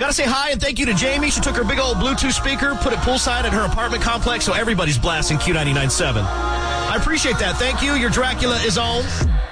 Got to say hi and thank you to Jamie. She took her big old Bluetooth speaker, put it poolside at her apartment complex, so everybody's blasting Q99.7. I appreciate that. Thank you. Your Dracula is on.